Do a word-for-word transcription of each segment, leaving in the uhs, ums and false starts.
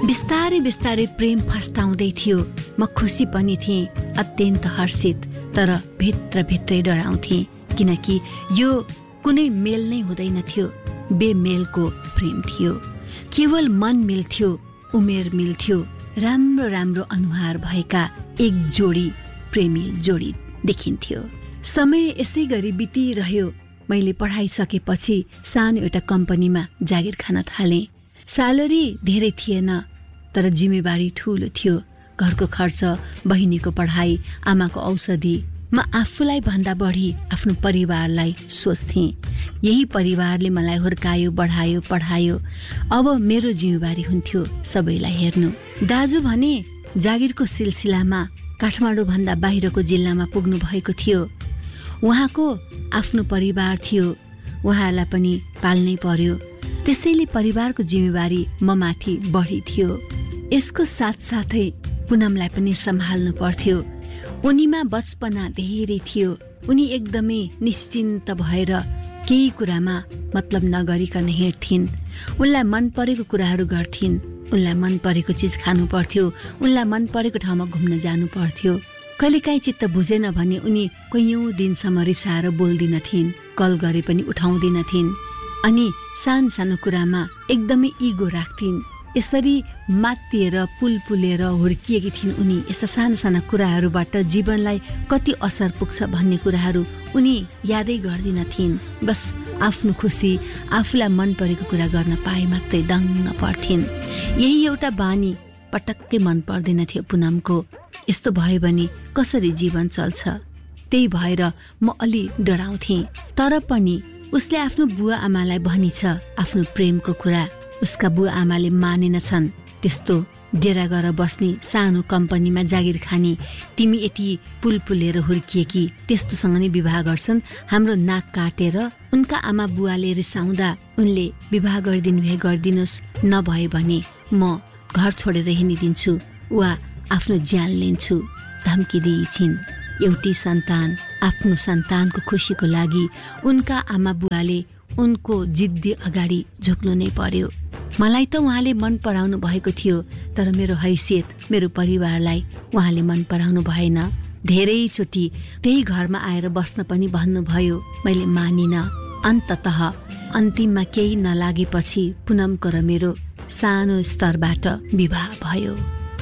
बिस्तारै बिस्तारै प्रेम फस्टाउँदै थियो। म खुसी पनि थिएँ, अत्यन्त हर्षित, तर भित्रभित्रै डराउँथे, किनकि यो कुनै मेल नै हुँदैन थियो, बेमेलको प्रेम थियो। केवल मन मिल्थ्यो, उमेर मिल्थ्यो, राम्रो राम्रो अनुहार भएका एक जोडी प्रेमी जोडी देखिन्थ्यो। समय यसै गरी बितिरह्यो। मैले पढाइसकेपछि सानो एउटा कम्पनीमा जागिर खान थालेँ। स्यालेरी धेरै थिएन, तर जिम्मेवारी ठुलो थियो। घरको खर्च, बहिनीको पढाइ, आमाको औषधि। म आफूलाई भन्दा बढी आफ्नो परिवारलाई सोच्थेँ। यही परिवारले मलाई हुर्कायो, बढायो, पढायो। अब मेरो जिम्मेवारी हुन्थ्यो सबैलाई हेर्नु। दाजु भने जागिरको सिलसिलामा काठमाडौँ भन्दा बाहिरको जिल्लामा पुग्नु भएको थियो। उहाँको आफ्नो परिवार थियो, उहाँलाई पनि पाल्नै पर्यो। त्यसैले परिवारको जिम्मेवारी म माथि बढी थियो। यसको साथसाथै पुनमलाई पनि सम्हाल्नु पर्थ्यो। उनीमा बचपना धेरै थियो। उनी एकदमै निश्चिन्त भएर केही कुरामा मतलब नगरिकन हिँड्थिन्। उनलाई मन परेको कुराहरू गर्थिन्। उनलाई मन परेको चिज खानु पर्थ्यो, उनलाई मन परेको ठाउँमा घुम्न जानु पर्थ्यो। कहिलेकाहीँ चित्त बुझेन भने उनी कैयौँ दिनसम्म रिसाएर बोल्दिनथिन्, कल गरे पनि उठाउँदिनथिन्, अनि सानो सानो कुरामा एकदमै इगो राख्थिन्। यसरी मात्तिएर पुल पुलेर हुर्किएकी थिइन् उनी। यस्ता साना साना कुराहरूबाट जीवनलाई कति असर पुग्छ भन्ने कुराहरू उनी यादै गर्दिनथिन्। बस आफ्नो खुसी, आफूलाई मन परेको कुरा गर्न पाए मात्रै दङ्ग पर्थिन्। यही एउटा बानी पटक्कै मन पर्दैन थियो पुनमको। यस्तो भयो भने कसरी जीवन चल्छ? त्यही भएर म अलि डराउँथेँ। तर पनि उसले आफ्नो बुवा आमालाई भनिछ आफ्नो प्रेमको कुरा। उसका बुवा आमाले मानेनछन्। त्यस्तो डेरा गएर बस्ने, सानो कम्पनीमा जागिर खाने, तिमी यति पुलपुलेर हुर्किएकी, त्यस्तोसँग नै विवाह गर्छन्। हाम्रो नाक काटेर उनका आमा बुवाले रिसाउँदा उनले विवाह गरिदिनु भए गरिदिनुहोस्, नभए भने म घर छोडेर हिँडिदिन्छु वा आफ्नो ज्यान लिन्छु धम्की दिइछिन्। एउटी सन्तान, आफ्नो सन्तानको खुसीको लागि उनका आमा बुवाले उनको जिद्दी अगाडि झुक्नु नै पर्यो। मलाई त उहाँले मन पराउनु भएको थियो, तर मेरो हैसियत, मेरो परिवारलाई उहाँले मन पराउनु भएन। धेरैचोटि त्यही घरमा आएर बस्न पनि भन्नुभयो, मैले मानिन। अन्ततः अन्तिममा केही नलागेपछि पुनमको र मेरो सानो स्तरबाट विवाह भयो।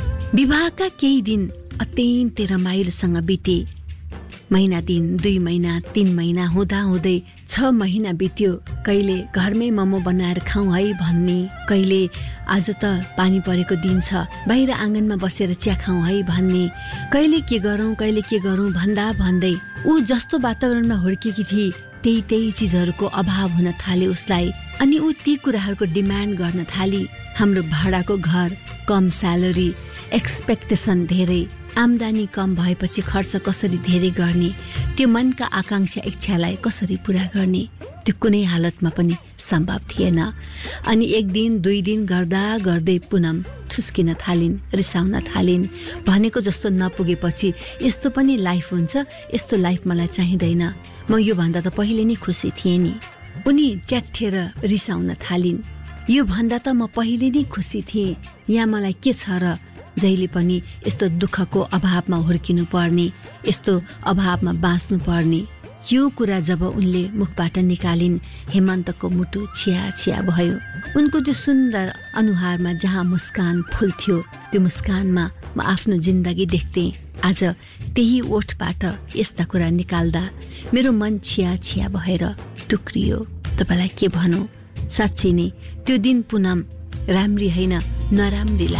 विवाहका केही दिन अत्यन्तै रमाइलोसँग बिते। महिना दिन, दुई महिना, तीन महिना हुँदा हुँदै छ महिना बित्यो। कहिले घरमै मोमो बनाएर खाउँ है भन्ने, कहिले आज त पानी परेको दिन छ बाहिर आँगनमा बसेर चिया खाउँ है भन्ने, कहिले के गरौँ कहिले के गरौँ भन्दा भन्दै ऊ जस्तो वातावरणमा हुर्केकी थिए त्यही त्यही चिजहरूको अभाव हुन थाल्यो उसलाई। अनि ऊ ती कुराहरूको डिमान्ड गर्न थाली। हाम्रो भाडाको घर, कम स्यालेरी, एक्सपेक्टेसन धेरै, आम्दानी कम भएपछि खर्च कसरी धेरै गर्ने, त्यो मनका आकांक्षा इच्छालाई कसरी पूरा गर्ने, त्यो कुनै हालतमा पनि सम्भव थिएन। अनि एक दिन दुई दिन गर्दा गर्दै पुनम ठुस्किन थालिन्, रिसाउन थालिन्। भनेको जस्तो नपुगेपछि यस्तो पनि लाइफ हुन्छ, यस्तो लाइफ मलाई चाहिँदैन, म यो भन्दा त पहिले नै खुसी थिएँ नि। उनी च्याठेर रिसाउन थालिन्। यो भन्दा त म पहिले नै खुसी थिएँ, यहाँ मलाई के छ र जहिले पनि यस्तो दुःखको अभावमा हुर्किनु पर्ने, यस्तो अभावमा बाँच्नु पर्ने। यो कुरा जब उनले मुखबाट निकालिन्, हेमन्तको मुटु छिया छिया भयो। उनको त्यो सुन्दर अनुहारमा जहाँ मुस्कान फुल्थ्यो, त्यो मुस्कानमा म आफ्नो जिन्दगी देख्थेँ। आज त्यही ओठबाट यस्ता कुरा निकाल्दा मेरो मन छिया छिया भएर टुक्रियो। तपाईलाई के भनौँ, साँच्चै नै त्यो दिन पुनम राम्री होइन नराम्री